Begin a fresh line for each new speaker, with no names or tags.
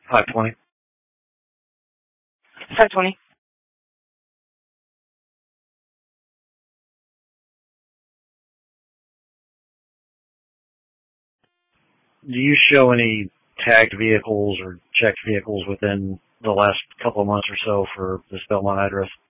520.
Five 20.
Do you show any tagged vehicles or checked vehicles within the last couple of months or so for this Belmont address?